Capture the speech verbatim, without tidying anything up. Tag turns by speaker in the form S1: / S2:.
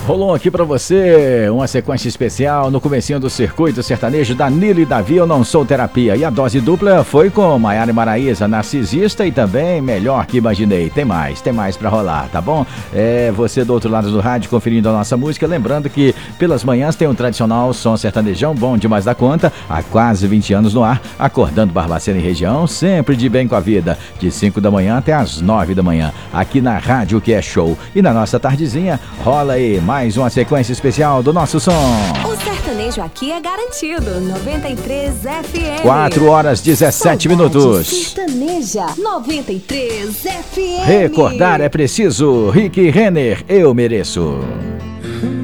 S1: Rolou aqui pra você uma sequência especial no comecinho do circuito sertanejo da Nilo e Davi, Eu Não Sou Terapia. E a dose dupla foi com Maiara e Maraísa, Narcisista e também Melhor Que Imaginei. Tem mais, tem mais pra rolar, tá bom? É você do outro lado do rádio conferindo a nossa música. Lembrando que pelas manhãs tem um tradicional som sertanejão bom demais da conta. Há quase vinte anos no ar, acordando Barbacena e região, sempre de bem com a vida. De cinco da manhã até as nove da manhã, aqui na Rádio Que É Show. E na nossa tardezinha, rola aí mais uma sequência especial do nosso som.
S2: O sertanejo aqui é garantido. noventa e três F M.
S1: quatro horas dezessete minutos.
S2: Sertaneja noventa e três F M.
S1: Recordar é preciso. Rick Renner, Eu Mereço.